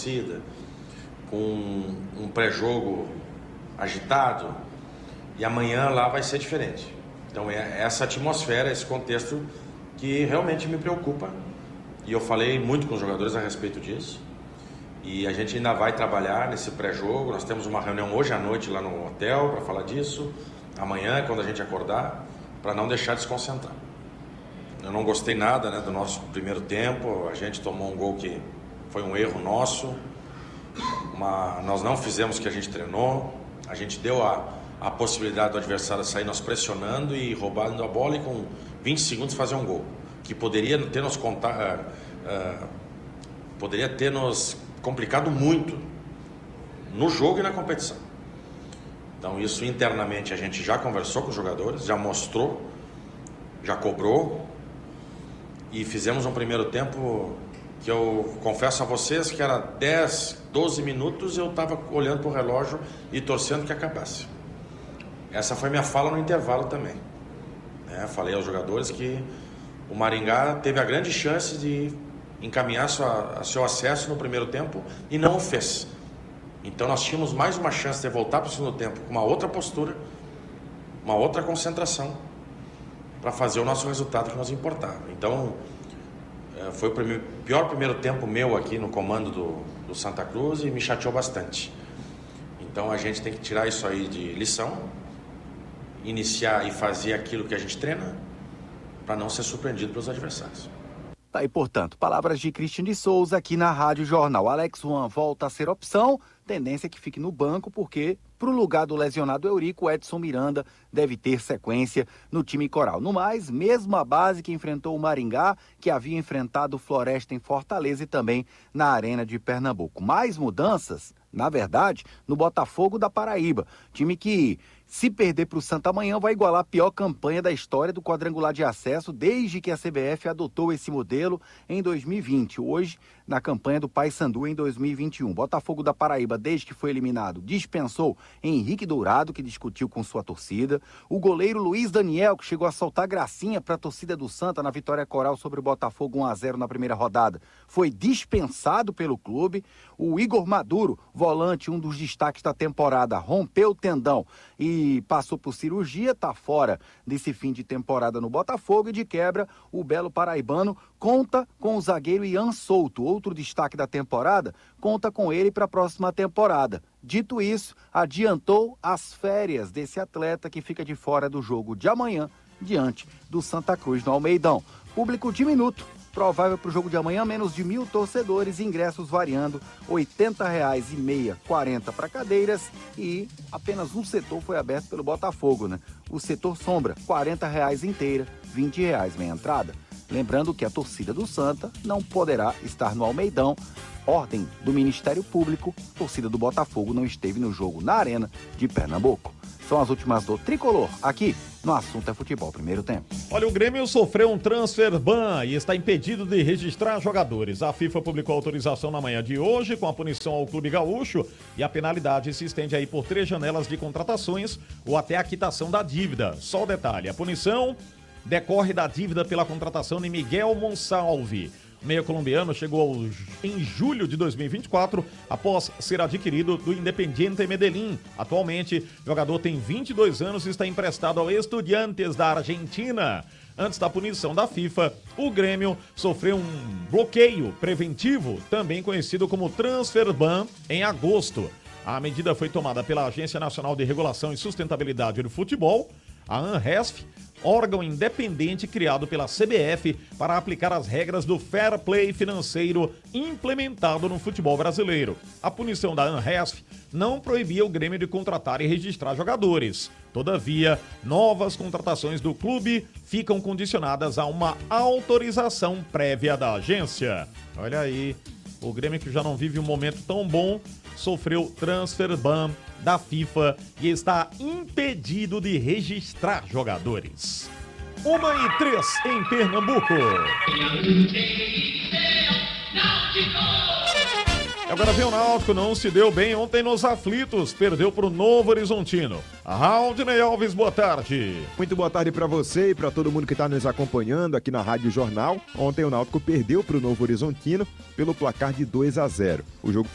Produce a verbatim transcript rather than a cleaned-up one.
torcida, com um pré-jogo agitado, e amanhã lá vai ser diferente. Então é essa atmosfera, esse contexto que realmente me preocupa, e eu falei muito com os jogadores a respeito disso, e a gente ainda vai trabalhar nesse pré-jogo. Nós temos uma reunião hoje à noite lá no hotel para falar disso, amanhã quando a gente acordar, para não deixar de se concentrar. Eu não gostei nada, né, do nosso primeiro tempo. A gente tomou um gol que foi um erro nosso, uma, nós não fizemos o que a gente treinou, a gente deu a, a possibilidade do adversário sair nós pressionando e roubando a bola e com vinte segundos fazer um gol, que poderia ter nos, contar, uh, uh, poderia ter nos complicado muito no jogo e na competição. Então isso internamente a gente já conversou com os jogadores, já mostrou, já cobrou, e fizemos um primeiro tempo que eu confesso a vocês que era dez, doze minutos e eu estava olhando para o relógio e torcendo que acabasse. Essa foi minha fala no intervalo também. É, falei aos jogadores que o Maringá teve a grande chance de encaminhar sua, seu acesso no primeiro tempo e não o fez. Então nós tínhamos mais uma chance de voltar para o segundo tempo com uma outra postura, uma outra concentração, para fazer o nosso resultado que nos importava. Então foi o primeiro, pior primeiro tempo meu aqui no comando do, do Santa Cruz e me chateou bastante. Então a gente tem que tirar isso aí de lição, iniciar e fazer aquilo que a gente treina, para não ser surpreendido pelos adversários. Tá aí, portanto, palavras de Cristian de Souza aqui na Rádio Jornal. Alex Juan volta a ser opção, tendência é que fique no banco, porque para o lugar do lesionado Eurico, Edson Miranda deve ter sequência no time coral. No mais, mesmo a base que enfrentou o Maringá, que havia enfrentado o Floresta em Fortaleza e também na Arena de Pernambuco. Mais mudanças, na verdade, no Botafogo da Paraíba, time que, se perder para o Santa amanhã, vai igualar a pior campanha da história do quadrangular de acesso desde que a C B F adotou esse modelo em dois mil e vinte. Hoje, na campanha do Paysandu em dois mil e vinte e um. Botafogo da Paraíba, desde que foi eliminado, dispensou Henrique Dourado, que discutiu com sua torcida. O goleiro Luiz Daniel, que chegou a soltar gracinha para a torcida do Santa na vitória coral sobre o Botafogo um a zero na primeira rodada, foi dispensado pelo clube. O Igor Maduro, volante, um dos destaques da temporada, rompeu o tendão e passou por cirurgia, está fora desse fim de temporada no Botafogo. E de quebra, o belo paraibano conta com o zagueiro Ian Souto, outro destaque da temporada, conta com ele para a próxima temporada. Dito isso, adiantou as férias desse atleta que fica de fora do jogo de amanhã diante do Santa Cruz no Almeidão. Público diminuto, provável para o jogo de amanhã, menos de mil torcedores, ingressos variando oitenta reais e meia, quarenta para cadeiras, e apenas um setor foi aberto pelo Botafogo, né? O setor sombra, quarenta reais inteira, vinte reais meia entrada. Lembrando que a torcida do Santa não poderá estar no Almeidão. Ordem do Ministério Público, a torcida do Botafogo não esteve no jogo na Arena de Pernambuco. São as últimas do Tricolor, aqui no Assunto é Futebol, primeiro tempo. Olha, o Grêmio sofreu um transfer ban e está impedido de registrar jogadores. A FIFA publicou autorização na manhã de hoje com a punição ao Clube Gaúcho, e a penalidade se estende aí por três janelas de contratações ou até a quitação da dívida. Só o detalhe, a punição decorre da dívida pela contratação de Miguel Monsalve. O meia colombiano chegou em julho de dois mil e vinte e quatro após ser adquirido do Independiente Medellín. Atualmente, o jogador tem vinte e dois anos e está emprestado ao Estudiantes da Argentina. Antes da punição da FIFA, o Grêmio sofreu um bloqueio preventivo, também conhecido como transfer ban, em agosto. A medida foi tomada pela Agência Nacional de Regulação e Sustentabilidade do Futebol, a ANRESF, órgão independente criado pela C B F para aplicar as regras do fair play financeiro implementado no futebol brasileiro. A punição da ANRESF não proibia o Grêmio de contratar e registrar jogadores. Todavia, novas contratações do clube ficam condicionadas a uma autorização prévia da agência. Olha aí, o Grêmio, que já não vive um momento tão bom, sofreu transfer ban da FIFA e está impedido de registrar jogadores. Uma e três em Pernambuco. Agora vem o Náutico, não se deu bem ontem nos aflitos, perdeu para o Novo Horizontino. Raudinei Alves, boa tarde. Muito boa tarde para você e para todo mundo que está nos acompanhando aqui na Rádio Jornal. Ontem o Náutico perdeu para o Novo Horizontino pelo placar de dois a zero. O jogo